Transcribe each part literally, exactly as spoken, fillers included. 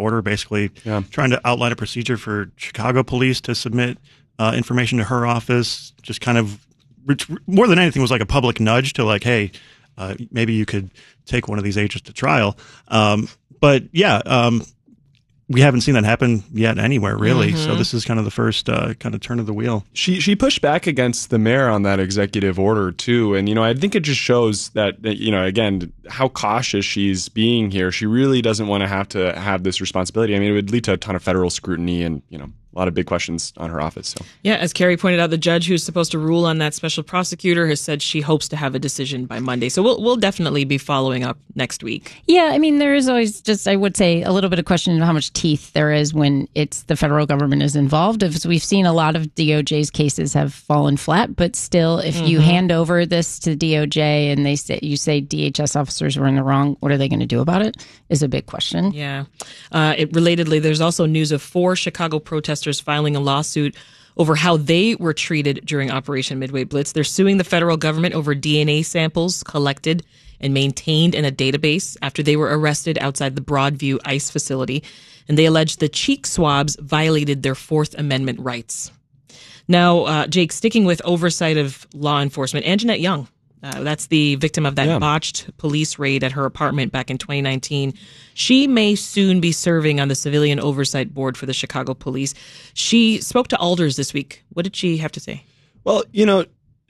order, basically yeah. trying to outline a procedure for Chicago police to submit uh, information to her office. Just kind of, more than anything, was like a public nudge to like, hey, uh, maybe you could take one of these agents to trial. Um, but yeah, um, we haven't seen that happen yet anywhere, really. Mm-hmm. So this is kind of the first uh, kind of turn of the wheel. She she pushed back against the mayor on that executive order too, and you know I think it just shows that you know again how cautious she's being here. She really doesn't want to have to have this responsibility. I mean, it would lead to a ton of federal scrutiny and you know a lot of big questions on her office. So yeah, as Carrie pointed out, the judge who's supposed to rule on that special prosecutor has said she hopes to have a decision by Monday. So we'll we'll definitely be following up next week. Yeah, I mean, there is always just, I would say, a little bit of question of how much teeth there is when it's the federal government is involved. As we've seen, a lot of D O J's cases have fallen flat, but still, if mm-hmm. you hand over this to D O J and they say you say D H S officers were in the wrong, what are they going to do about it? Is a big question. Yeah. Uh, it relatedly, there's also news of four Chicago protesters filing a lawsuit over how they were treated during Operation Midway Blitz. They're suing the federal government over D N A samples collected and maintained in a database after they were arrested outside the Broadview ICE facility. And they allege the cheek swabs violated their Fourth Amendment rights. Now, uh, Jake, sticking with oversight of law enforcement, Anjanette Young, Uh, that's the victim of that yeah. botched police raid at her apartment back in twenty nineteen. She may soon be serving on the Civilian Oversight Board for the Chicago Police. She spoke to alders this week. What did she have to say? Well, you know,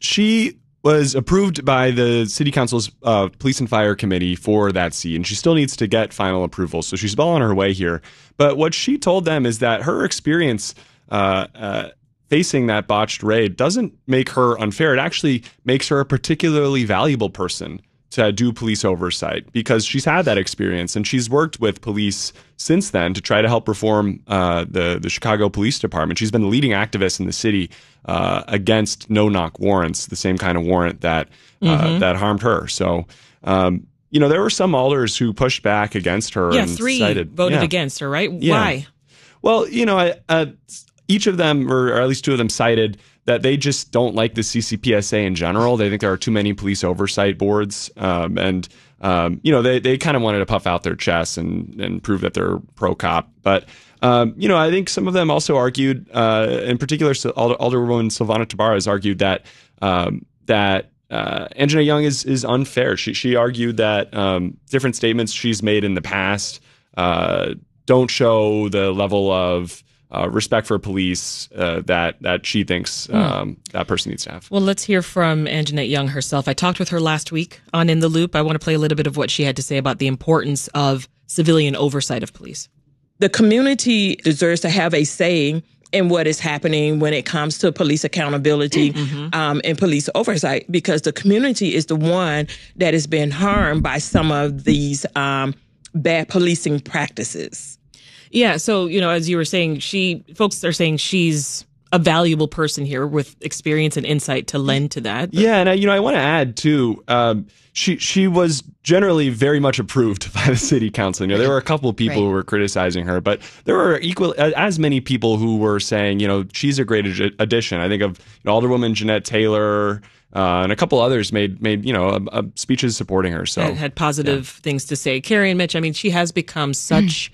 she was approved by the City Council's uh, Police and Fire Committee for that seat, and she still needs to get final approval. So she's well on her way here. But what she told them is that her experience uh, uh, facing that botched raid doesn't make her unfair. It actually makes her a particularly valuable person to do police oversight because she's had that experience and she's worked with police since then to try to help reform uh, the, the Chicago Police Department. She's been the leading activist in the city uh, against no-knock warrants, the same kind of warrant that uh, mm-hmm. that harmed her. So, um, you know, there were some alders who pushed back against her. Yeah, and three cited, voted yeah. against her, right? Yeah. Why? Well, you know, uh, each of them, or at least two of them, cited that they just don't like the C C P S A in general. They think there are too many police oversight boards. Um, and, um, you know, they, they kind of wanted to puff out their chests and, and prove that they're pro-cop. But, um, you know, I think some of them also argued, uh, in particular, Alder, Alderwoman Silvana Tabar has argued that um, that uh, Anjanette Young is is unfair. She, she argued that um, different statements she's made in the past uh, don't show the level of Uh, respect for police uh, that that she thinks um, mm. that person needs to have. Well, let's hear from Anjanette Young herself. I talked with her last week on In the Loop. I want to play a little bit of what she had to say about the importance of civilian oversight of police. The community deserves to have a say in what is happening when it comes to police accountability mm-hmm. um, and police oversight, because the community is the one that has been harmed by some of these um, bad policing practices. Yeah, so, you know, as you were saying, she folks are saying she's a valuable person here with experience and insight to lend to that. But. Yeah, and, I, you know, I want to add, too, um, she she was generally very much approved by the city council. You know, there were a couple of people right. who were criticizing her, but there were equal as many people who were saying, you know, she's a great addition. I think of you know, Alderwoman Jeanette Taylor, Uh, and a couple others made, made you know, a, a speeches supporting her. So had, had positive yeah. things to say. Carrie and Mitch, I mean, she has become such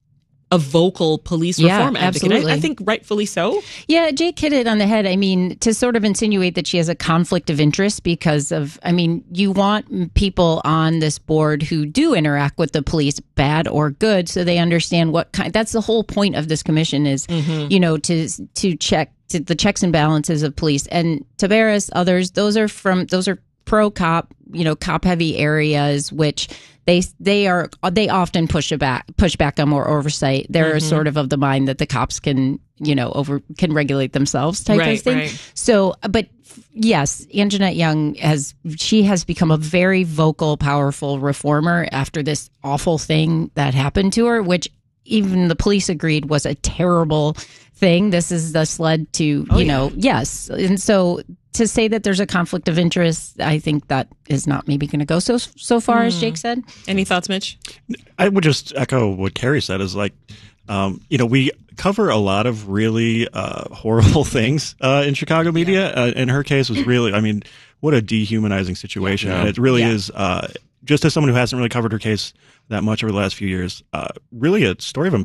a vocal police yeah, reform advocate. Absolutely. I, I think rightfully so. Yeah, Jake hit it on the head. I mean, to sort of insinuate that she has a conflict of interest because of, I mean, you want people on this board who do interact with the police, bad or good, so they understand what kind, that's the whole point of this commission is, mm-hmm. you know, to to check to the checks and balances of police. And Tabaris, others, those are from, those are pro-cop, you know, cop-heavy areas, which they they are they often push back push back on more oversight. They're mm-hmm. sort of of the mind that the cops can, you know, over can regulate themselves type right, of thing. Right. So, but yes, Anjanette Young has she has become a very vocal, powerful reformer after this awful thing that happened to her, which even the police agreed was a terrible thing. This is this led to, oh, you yeah. know, yes. And so to say that there's a conflict of interest, I think that is not maybe going to go so so far, mm. as Jake said. Any thoughts, Mitch? I would just echo what Carrie said is like, um, you know, we cover a lot of really uh, horrible things uh, in Chicago media. Yeah. Uh, in her case was really, I mean, what a dehumanizing situation. Yeah. And it really yeah. is, uh, just as someone who hasn't really covered her case that much over the last few years, uh, really a story of